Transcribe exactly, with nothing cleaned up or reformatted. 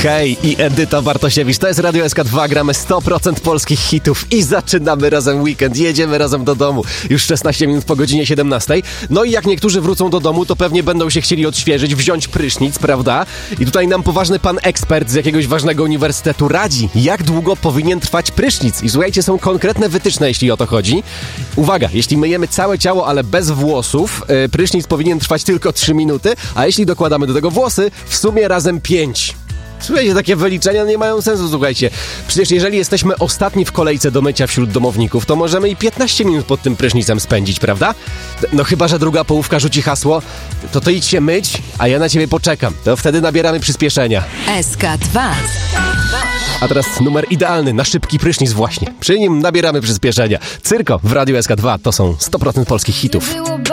Hej i Edyta Bartosiewicz, to jest Radio S K dwa, gramy sto procent polskich hitów i zaczynamy razem weekend, jedziemy razem do domu, już szesnaście minut po godzinie siedemnastej. No i jak niektórzy wrócą do domu, to pewnie będą się chcieli odświeżyć, wziąć prysznic, prawda? I tutaj nam poważny pan ekspert z jakiegoś ważnego uniwersytetu radzi, jak długo powinien trwać prysznic. I słuchajcie, są konkretne wytyczne, jeśli o to chodzi. Uwaga, jeśli myjemy całe ciało, ale bez włosów, yy, prysznic powinien trwać tylko trzy minuty, a jeśli dokładamy do tego włosy, w sumie razem pięć. Słuchajcie, takie wyliczenia nie mają sensu, słuchajcie. Przecież jeżeli jesteśmy ostatni w kolejce do mycia wśród domowników, to możemy i piętnaście minut pod tym prysznicem spędzić, prawda? No chyba że druga połówka rzuci hasło, to to idź się myć, a ja na ciebie poczekam. To wtedy nabieramy przyspieszenia. S K dwa. A teraz numer idealny na szybki prysznic właśnie. Przy nim nabieramy przyspieszenia. Cyrko w Radiu S K dwa to są sto procent polskich hitów.